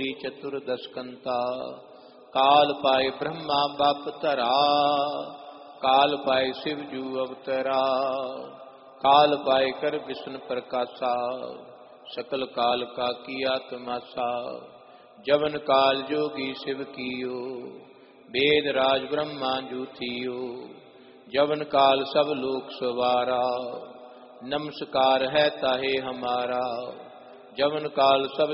चतुर्दश कंता। काल पाए ब्रह्मा बाप तरा, काल पाए शिव जू अवतरा। काल पाए कर विष्णु प्रकाशा, सकल काल का किया तमाशा। जवन काल जोगी शिव कियो, वेद राज ब्रह्मा जूथियो। जवन काल सब लोक सवारा, नमस्कार है ताहे हमारा। जवन काल सब